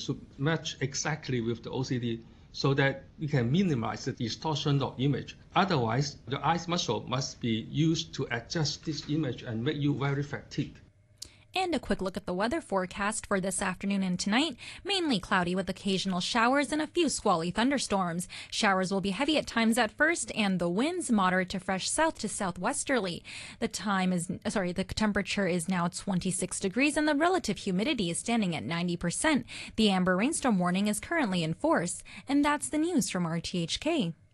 should match exactly with the OCT so that you can minimize the distortion of image. Otherwise, the eyes muscle must be used to adjust this image and make you very fatigued. And a quick look at the weather forecast for this afternoon and tonight. Mainly cloudy with occasional showers and a few squally thunderstorms. Showers will be heavy at times at first, and the winds moderate to fresh south to southwesterly. The temperature is now 26 degrees and the relative humidity is standing at 90%. The amber rainstorm warning is currently in force. And that's the news from RTHK.